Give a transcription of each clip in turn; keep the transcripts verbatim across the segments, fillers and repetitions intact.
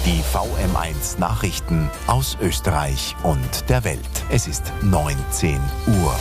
Die V M eins Nachrichten aus Österreich und der Welt. Es ist neunzehn Uhr.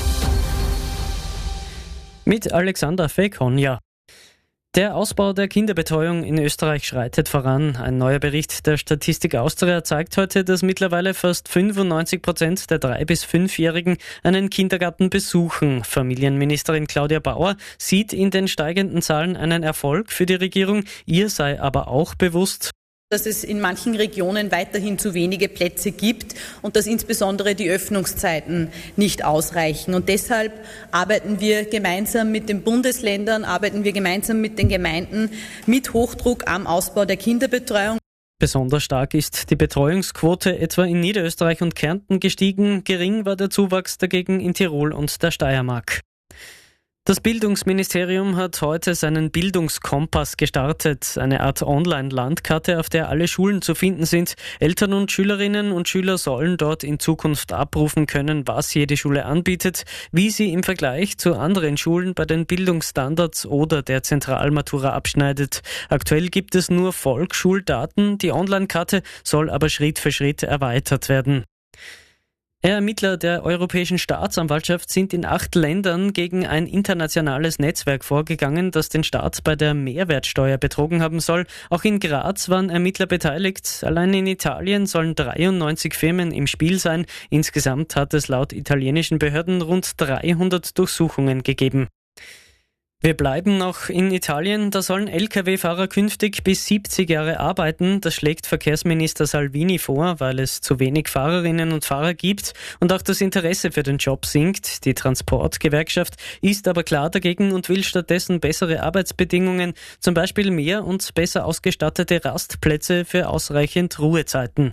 Mit Alexander Fekonja. Der Ausbau der Kinderbetreuung in Österreich schreitet voran. Ein neuer Bericht der Statistik Austria zeigt heute, dass mittlerweile fast fünfundneunzig Prozent der drei- bis fünfjährigen einen Kindergarten besuchen. Familienministerin Claudia Bauer sieht in den steigenden Zahlen einen Erfolg für die Regierung. Ihr sei aber auch bewusst, dass es in manchen Regionen weiterhin zu wenige Plätze gibt und dass insbesondere die Öffnungszeiten nicht ausreichen. Und deshalb arbeiten wir gemeinsam mit den Bundesländern, arbeiten wir gemeinsam mit den Gemeinden mit Hochdruck am Ausbau der Kinderbetreuung. Besonders stark ist die Betreuungsquote etwa in Niederösterreich und Kärnten gestiegen. Gering war der Zuwachs dagegen in Tirol und der Steiermark. Das Bildungsministerium hat heute seinen Bildungskompass gestartet, eine Art Online-Landkarte, auf der alle Schulen zu finden sind. Eltern und Schülerinnen und Schüler sollen dort in Zukunft abrufen können, was jede Schule anbietet, wie sie im Vergleich zu anderen Schulen bei den Bildungsstandards oder der Zentralmatura abschneidet. Aktuell gibt es nur Volksschuldaten, die Online-Karte soll aber Schritt für Schritt erweitert werden. Ermittler der Europäischen Staatsanwaltschaft sind in acht Ländern gegen ein internationales Netzwerk vorgegangen, das den Staat bei der Mehrwertsteuer betrogen haben soll. Auch in Graz waren Ermittler beteiligt. Allein in Italien sollen dreiundneunzig Firmen im Spiel sein. Insgesamt hat es laut italienischen Behörden rund dreihundert Durchsuchungen gegeben. Wir bleiben noch in Italien. Da sollen L K W-Fahrer künftig bis siebzig Jahre arbeiten. Das schlägt Verkehrsminister Salvini vor, weil es zu wenig Fahrerinnen und Fahrer gibt und auch das Interesse für den Job sinkt. Die Transportgewerkschaft ist aber klar dagegen und will stattdessen bessere Arbeitsbedingungen, zum Beispiel mehr und besser ausgestattete Rastplätze für ausreichend Ruhezeiten.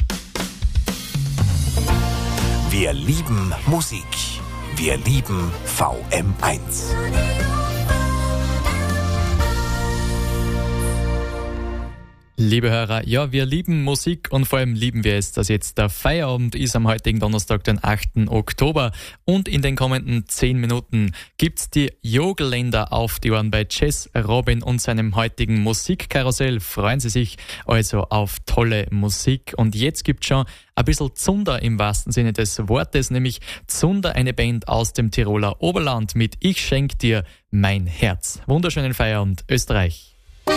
Wir lieben Musik. Wir lieben V M eins. Liebe Hörer, ja, wir lieben Musik und vor allem lieben wir es, dass jetzt der Feierabend ist am heutigen Donnerstag, den achten Oktober. Und in den kommenden zehn Minuten gibt's die Jogelländer auf die Ohren bei Jess Robin und seinem heutigen Musikkarussell. Freuen Sie sich also auf tolle Musik. Und jetzt gibt's schon ein bisschen Zunder im wahrsten Sinne des Wortes, nämlich Zunder, eine Band aus dem Tiroler Oberland mit Ich schenk dir mein Herz. Wunderschönen Feierabend, Österreich.